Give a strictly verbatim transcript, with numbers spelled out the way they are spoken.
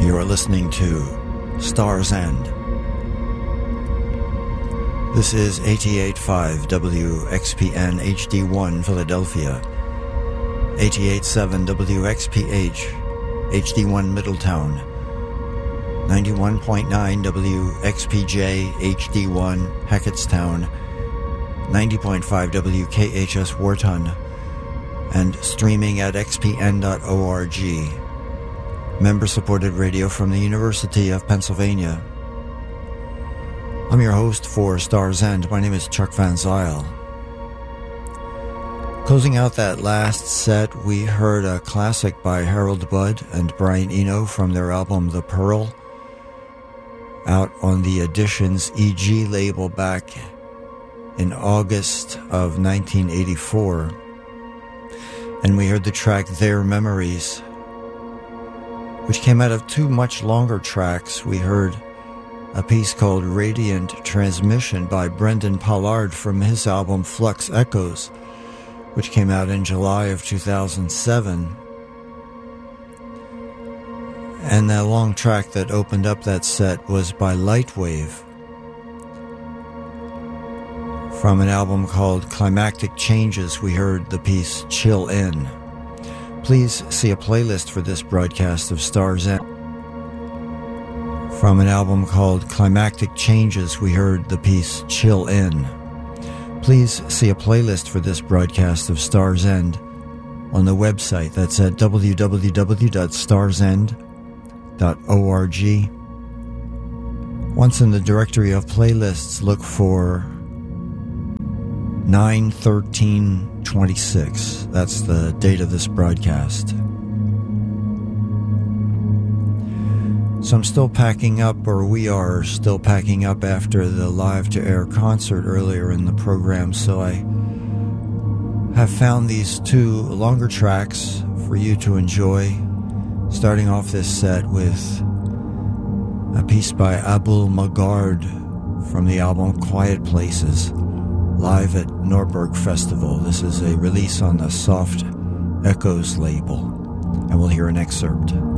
You're listening to Star's End. This is eighty-eight point five W X P N H D one Philadelphia, eighty-eight point seven W X P H H D one Middletown, ninety-one point nine W X P J H D one Hackettstown, ninety point five W K H S Wharton, and streaming at x p n dot org. Member-supported radio from the University of Pennsylvania. I'm your host for Star's End. My name is Chuck Van Zyl. Closing out that last set, we heard a classic by Harold Budd and Brian Eno from their album The Pearl, out on the Editions E G label back in August of nineteen eighty-four. And we heard the track Their Memories, which came out of two much longer tracks. We heard a piece called Radiant Transmission by Brendan Pollard from his album Flux Echoes, which came out in July of two thousand seven. And that long track that opened up that set was by Lightwave from an album called Climactic Changes. We heard the piece Chill In. Please see a playlist for this broadcast of Star's End. From an album called Climactic Changes, we heard the piece Chill In. Please see a playlist for this broadcast of Star's End on the website. That's at w w w dot stars end dot org. Once in the directory of playlists, look for nine thirteen twenty-six. That's the date of this broadcast. So I'm still packing up, or we are still packing up after the live-to-air concert earlier in the program, so I have found these two longer tracks for you to enjoy, starting off this set with a piece by Abul Magard from the album Quiet Places, live at Norberg Festival. This is a release on the Soft Echoes label, and we'll hear an excerpt.